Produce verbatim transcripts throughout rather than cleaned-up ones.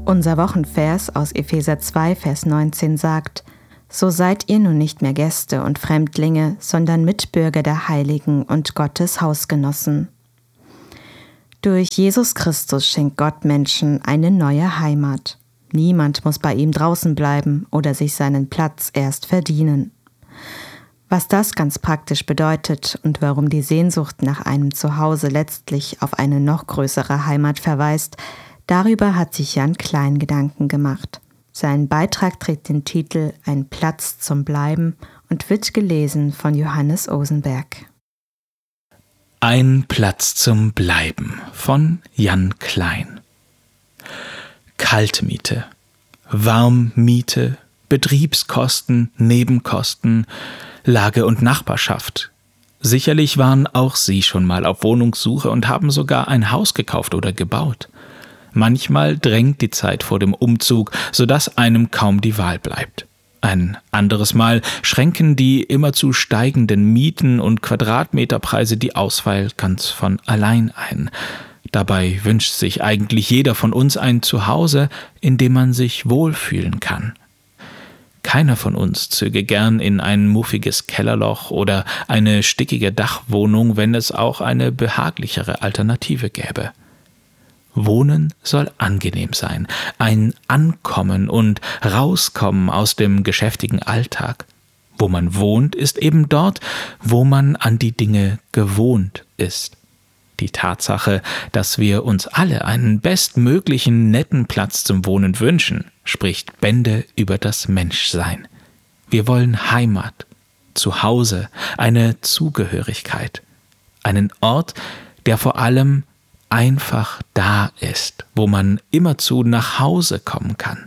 Unser Wochenvers aus Epheser zwei, Vers neunzehn sagt: So seid ihr nun nicht mehr Gäste und Fremdlinge, sondern Mitbürger der Heiligen und Gottes Hausgenossen. Durch Jesus Christus schenkt Gott Menschen eine neue Heimat. Niemand muss bei ihm draußen bleiben oder sich seinen Platz erst verdienen. Was das ganz praktisch bedeutet und warum die Sehnsucht nach einem Zuhause letztlich auf eine noch größere Heimat verweist, darüber hat sich Jan Klein Gedanken gemacht. Sein Beitrag trägt den Titel »Ein Platz zum Bleiben« und wird gelesen von Johannes Osenberg. Ein Platz zum Bleiben von Jan Klein. Kaltmiete, Warmmiete, Betriebskosten, Nebenkosten, Lage und Nachbarschaft. Sicherlich waren auch Sie schon mal auf Wohnungssuche und haben sogar ein Haus gekauft oder gebaut. Manchmal drängt die Zeit vor dem Umzug, sodass einem kaum die Wahl bleibt. Ein anderes Mal schränken die immerzu steigenden Mieten und Quadratmeterpreise die Auswahl ganz von allein ein. Dabei wünscht sich eigentlich jeder von uns ein Zuhause, in dem man sich wohlfühlen kann. Keiner von uns zöge gern in ein muffiges Kellerloch oder eine stickige Dachwohnung, wenn es auch eine behaglichere Alternative gäbe. Wohnen soll angenehm sein, ein Ankommen und Rauskommen aus dem geschäftigen Alltag. Wo man wohnt, ist eben dort, wo man an die Dinge gewohnt ist. Die Tatsache, dass wir uns alle einen bestmöglichen, netten Platz zum Wohnen wünschen, spricht Bände über das Menschsein. Wir wollen Heimat, Zuhause, eine Zugehörigkeit, einen Ort, der vor allem einfach da ist, wo man immerzu nach Hause kommen kann.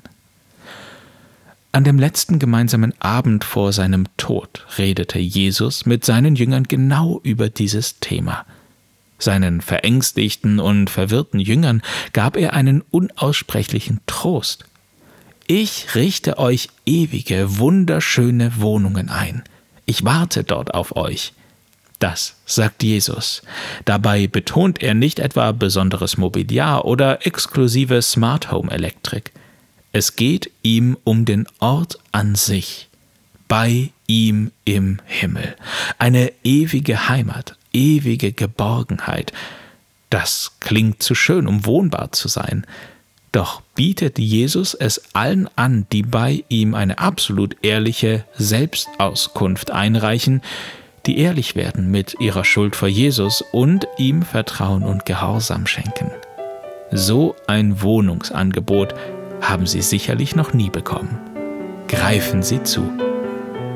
An dem letzten gemeinsamen Abend vor seinem Tod redete Jesus mit seinen Jüngern genau über dieses Thema. Seinen verängstigten und verwirrten Jüngern gab er einen unaussprechlichen Trost. Ich richte euch ewige, wunderschöne Wohnungen ein. Ich warte dort auf euch. Das sagt Jesus. Dabei betont er nicht etwa besonderes Mobiliar oder exklusive Smart Home Elektrik. Es geht ihm um den Ort an sich, bei ihm im Himmel. Eine ewige Heimat, ewige Geborgenheit. Das klingt zu schön, um wohnbar zu sein. Doch bietet Jesus es allen an, die bei ihm eine absolut ehrliche Selbstauskunft einreichen, die ehrlich werden mit ihrer Schuld vor Jesus und ihm Vertrauen und Gehorsam schenken. So ein Wohnungsangebot haben Sie sicherlich noch nie bekommen. Greifen Sie zu.